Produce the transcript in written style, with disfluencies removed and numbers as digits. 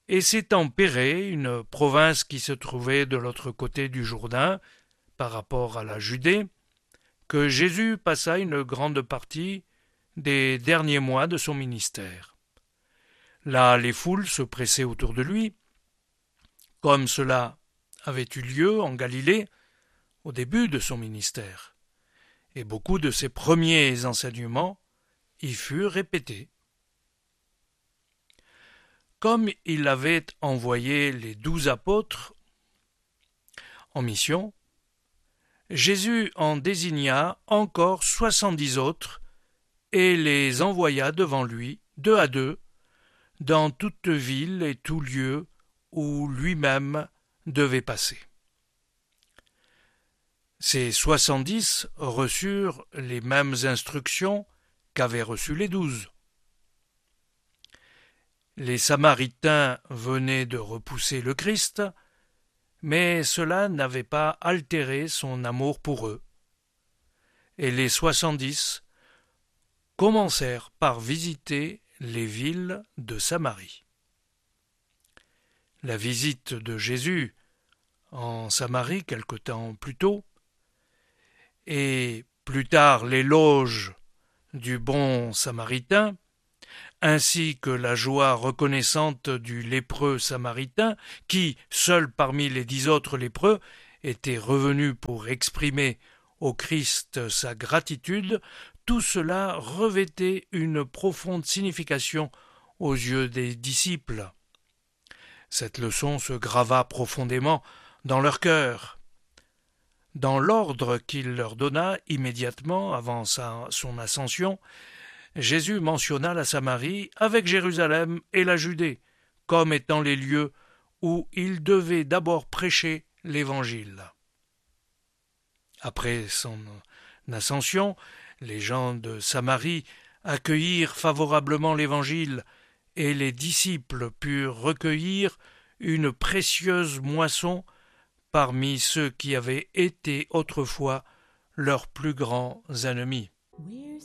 et s'étant Pérée, une province qui se trouvait de l'autre côté du Jourdain, par rapport à la Judée, que Jésus passa une grande partie des derniers mois de son ministère. Là, les foules se pressaient autour de lui, comme cela avait eu lieu en Galilée au début de son ministère, et beaucoup de ses premiers enseignements y furent répétés. Comme il avait envoyé les 12 apôtres en mission, Jésus en désigna encore 70 autres et les envoya devant lui, deux à deux, dans toute ville et tout lieu où lui-même devait passer. Ces 70 reçurent les mêmes instructions qu'avaient reçues les 12. Les Samaritains venaient de repousser le Christ, mais cela n'avait pas altéré son amour pour eux. Et les 70 commencèrent par visiter les villes de Samarie. La visite de Jésus en Samarie quelque temps plus tôt, et plus tard l'éloge du bon Samaritain, ainsi que la joie reconnaissante du lépreux samaritain, qui, seul parmi les 10 autres lépreux, était revenu pour exprimer au Christ sa gratitude, tout cela revêtait une profonde signification aux yeux des disciples. Cette leçon se grava profondément dans leur cœur. Dans l'ordre qu'il leur donna immédiatement avant son ascension, Jésus mentionna la Samarie avec Jérusalem et la Judée comme étant les lieux où il devait d'abord prêcher l'Évangile. Après son ascension, les gens de Samarie accueillirent favorablement l'Évangile et les disciples purent recueillir une précieuse moisson parmi ceux qui avaient été autrefois leurs plus grands ennemis.